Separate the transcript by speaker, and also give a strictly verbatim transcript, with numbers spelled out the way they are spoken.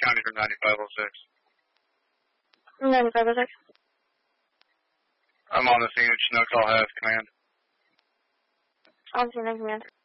Speaker 1: County for ninety-five oh six.
Speaker 2: ninety-five oh six.
Speaker 1: I'm on the scene. Chinook, I'll have command.
Speaker 2: On scene and command.